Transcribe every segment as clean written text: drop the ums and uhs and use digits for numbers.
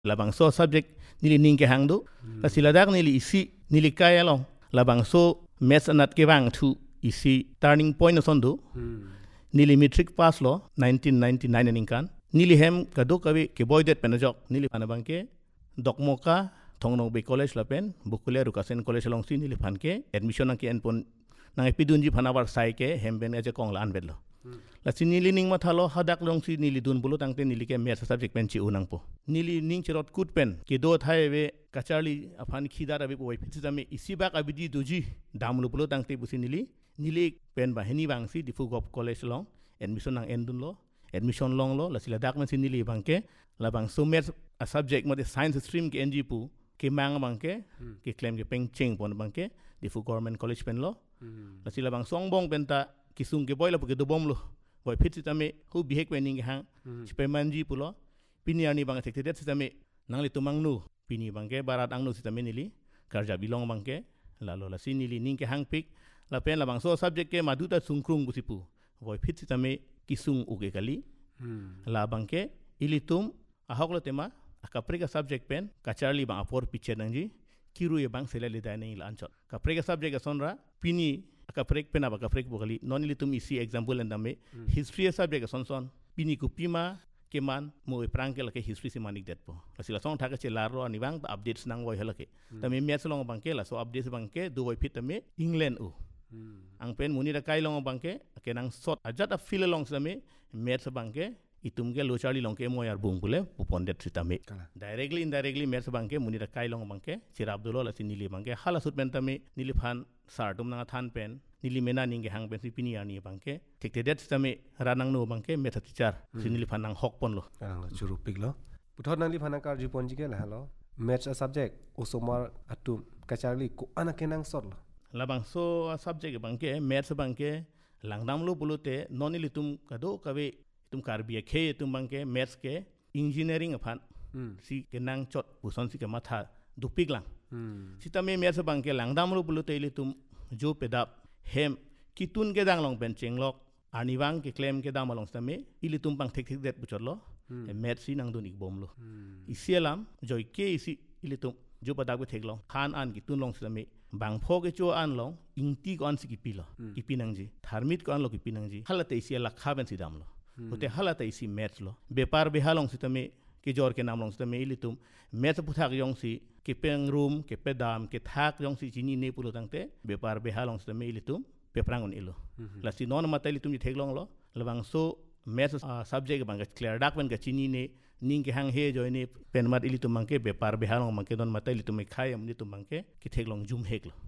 labang so subject nili ning ke hang du la siladak nili isi nili kaya long labang so maths anat ke bang thu isi turning point na sondu nili metric pass lo 1999 ning kan nili hem kadu kawi ke boydet penajok nili panabang ke dokmoka thongnong be college la pen bukule rukasen college long si nili phan ke admission ang ke enpon nang epidunji phanabar sai ke hemben eje kong la anbedlo la si nili ning mathalo hadak long si nili dun bulu tangte nili ke maths subject pen chi unang po nili ning chirot kut pen ke do thaiwe kacharli afan khidar abi boy pitame isibak abidi doji damlu bulu tangte busi nili pen ba heni bang si difu gop college long admission nang endun lo admission long lo la sila dak man si nili bangke la bang so maths a subject mo de science stream ke NG pu ke mang bangke ke claim ke peng cheng pon bangke difu government college pen lo la sila bang song bong penta kisung ke boy la ke do bom lo boy pit sitame hu bihek wening hang chipe manji pulo pini ani bang sekte det sitame nang li tumang nu pini bangke barat ang nu sitame nili karja bilong bangke la lo la si nili ning ke hang pik la pen la bang so subject ke maduta sungkrung busipu boy pit sitame kisung uge kali la bangke ilitum ahok lo tema akaprega subject pen kacharli bang apor piche nangji kiru ye bang selali dai nei la anchot kaprega subject sonra pini akaprek pen aba kaprek bokali non ilitum isi example endame history subject son pini ku pima keman mo prangkel ke history se manik det po asila song thaka che laro ani bang updates nang boy halake tame match long bangke la so updates bangke do boy fit tame england u ang pen muni da kai long bangke kenang sot ajat a fil long same match bangke itum ke lo charli long ke mo yar bung pule pupondet sitame directly indirectly match bangke muni da kai long bangke chira abdullah la sinili bangke hala sut pen tame nili phan sartum nang than pen nili mena ninge hang pen sipini ani bangke tekte det sitame ranang no bangke meta teacher sinili phan nang hok pon lo churu pik lo puthot nang li phana kar ji pon ji ke la lo maths a subject osomar atum kacharli ko ana kenang sot lo labang so subject bangke maths bangke langdam lo bulute nonili tum kado kawe tum karbia khe tum bangke maths ke engineering aphan si kenang chot buson si ke matha dupik lang sitame maths bangke langdam lo bulute ili tum jo pedap hem kitun ke dang long pen chenglok aniwang ke claim ke dam long stame ili tum pang thek thek det buchorlo maths si nang dun ik bomlo isielam joy ke isi ili tum jo padak be thek long khan an ki tun long stame bang pho ke cho an long ingti kon si ki pilo ki pinang ji tharmit kon lo ki pinang ji halate isi la khaben si dam lo hote halate isi maths lo bepar be halong sitame ke jor ke nam long sitame ili tum maths puthak yong si ke peng room ke pedam ke thak yong si chini ne pulo tangte bepar be halong sitame ili tum peprang on ilo la si non matai ili tum thek long lo labang so maths subject bang clear dak ben ga chini ne ning ke hang he joy ne pen mat ili tum mangke bepar be halong mangke non matai ili tum khayam ni tum mangke ki thek long jum hek lo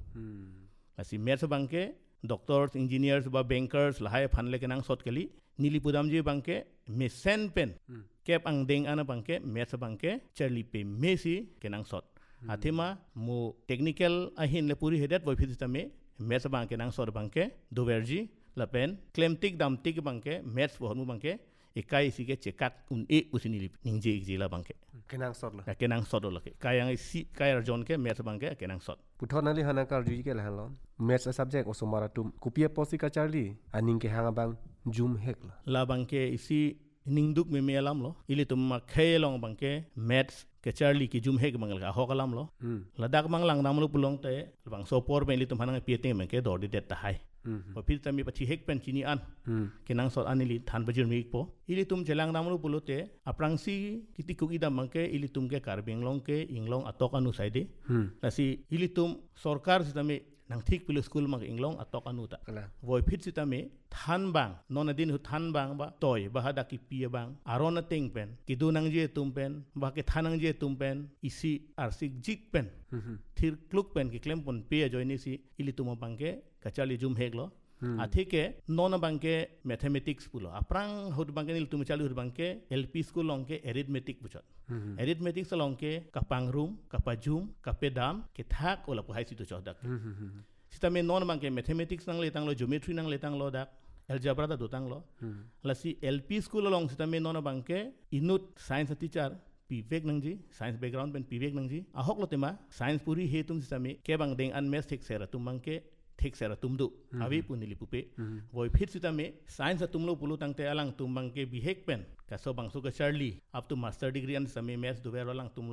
la si maths bangke doctors engineers ba bankers la hay phanle ke nang sot kali nili pudam ji bangke me sen pen kep ang deng ana bangke maths bangke charli pe mesi ke nang sot athema mo technical ahin le puri hedat boy phit tame maths bangke nang sot bangke doverji la pen claim tik dam tik bangke maths bo honu bangke ikai si ke cekak un e usini ningje igji la bangke kenang sot lo kenang sot lo ke kayang si kayar jon ke maths bangke kenang sot puthot nali hana kar ji ke la lo maths subject osomara tum kupia posi ka charli aning ke hanga bang jum hek la bangke isi ningduk me melam lo ili tum ma khelong bangke maths ke charli ki jum hek mangal ka hokalam lo ladak mang lang nam lo pulong te bang so por me ili tum hanang piete me ke dor de det ta hai pil tami pachi hek pen chini an kenang sot anili than bajir mi po ili tum jelang nam lo pulote aprangsi kiti ku idam bangke ili tum ke karbeng long ke inglong atok anu saide lasi ili tum sarkar sitame nang thik pilo school mang inglong atok anu ta voi phit sitame than bang non adin hu than bang ba toy ba hada ki pia bang arona teng pen ki du nang je tum pen ba ke thanang je tum pen isi arsik jik pen thir kluk pen ki klem pon pia joini si ili tum bangke kachali jum heglo athike non bangke mathematics pulo aprang hud bangke nil tum chali hud bangke LP school longke arithmetic buchot arithmetic longke kapang room kapajum kapedam ke thak ola pu hai situ chodak sitame non bangke mathematics nang letang lo geometry nang letang lo dak algebra da dotang lo lasi LP school long sitame non bangke inut science teacher pivek nangji science background pen pivek nangji ahok lo tema science puri he tum sitame ke bang deng an maths thik sera tum bangke ठीक सेरा तुम दो अभी पुनिली पुपे वही फिर सुता में साइंस तुम लोग पुलु तंगते अलंग तुम बंग के बिहेक पेन कसो बंगसो का चार्ली अब तो मास्टर डिग्री अन समय मैथ्स दुबेर अलंग तुम